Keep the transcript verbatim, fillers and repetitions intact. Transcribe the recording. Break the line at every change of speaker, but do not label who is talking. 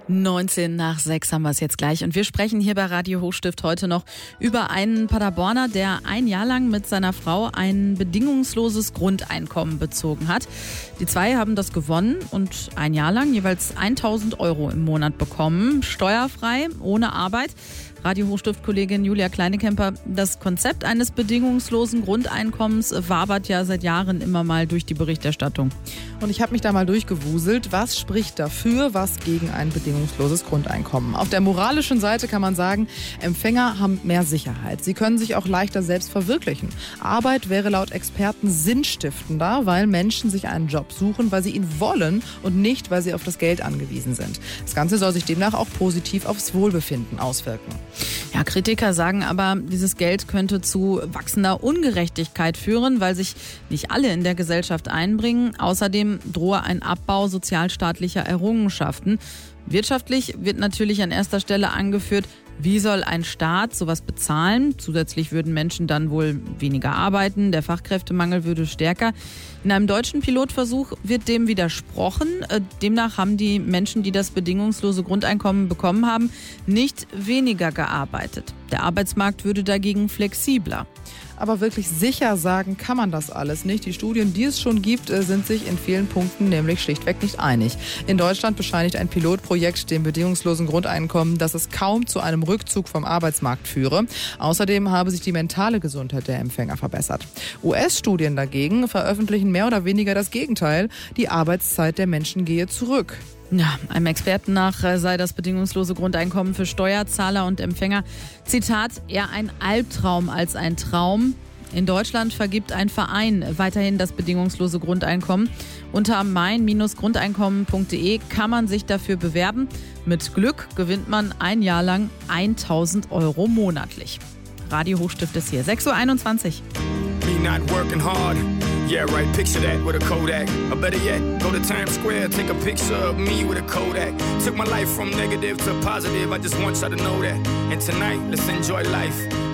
neunzehn nach sechs haben wir es jetzt gleich. Und wir sprechen hier bei Radio Hochstift heute noch über einen Paderborner, der ein Jahr lang mit seiner Frau ein bedingungsloses Grundeinkommen bezogen hat. Die zwei haben das gewonnen und ein Jahr lang jeweils tausend Euro im Monat bekommen. Steuerfrei, ohne Arbeit. Radio Hochstift-Kollegin Julia Kleinekemper, das Konzept eines bedingungslosen Grundeinkommens wabert ja seit Jahren immer mal durch die Berichterstattung.
Und ich habe mich da mal durchgewuselt, was spricht dafür, was gegen ein bedingungsloses Grundeinkommen. Auf der moralischen Seite kann man sagen, Empfänger haben mehr Sicherheit. Sie können sich auch leichter selbst verwirklichen. Arbeit wäre laut Experten sinnstiftender, weil Menschen sich einen Job suchen, weil sie ihn wollen und nicht, weil sie auf das Geld angewiesen sind. Das Ganze soll sich demnach auch positiv aufs Wohlbefinden auswirken.
Ja, Kritiker sagen aber, dieses Geld könnte zu wachsender Ungerechtigkeit führen, weil sich nicht alle in der Gesellschaft einbringen. Außerdem drohe ein Abbau sozialstaatlicher Errungenschaften. Wirtschaftlich wird natürlich an erster Stelle angeführt, wie soll ein Staat sowas bezahlen? Zusätzlich würden Menschen dann wohl weniger arbeiten, der Fachkräftemangel würde stärker. In einem deutschen Pilotversuch wird dem widersprochen. Demnach haben die Menschen, die das bedingungslose Grundeinkommen bekommen haben, nicht weniger gearbeitet. Der Arbeitsmarkt würde dagegen flexibler.
Aber wirklich sicher sagen kann man das alles nicht. Die Studien, die es schon gibt, sind sich in vielen Punkten nämlich schlichtweg nicht einig. In Deutschland bescheinigt ein Pilotprojekt dem bedingungslosen Grundeinkommen, dass es kaum zu einem Rückzug vom Arbeitsmarkt führe. Außerdem habe sich die mentale Gesundheit der Empfänger verbessert. U S-Studien dagegen veröffentlichen mehr oder weniger das Gegenteil. Die Arbeitszeit der Menschen gehe zurück.
Ja, einem Experten nach sei das bedingungslose Grundeinkommen für Steuerzahler und Empfänger, Zitat, eher ein Albtraum als ein Traum. In Deutschland vergibt ein Verein weiterhin das bedingungslose Grundeinkommen. Unter mein Grundeinkommen punkt de kann man sich dafür bewerben. Mit Glück gewinnt man ein Jahr lang tausend Euro monatlich. Radio Hochstift ist hier, sechs Uhr einundzwanzig.
Me not working hard. Yeah, right, picture that with a Kodak. Or better yet, go to Times Square, take a picture of me with a Kodak. Took my life from negative to positive, I just want y'all to know that. And tonight, let's enjoy life.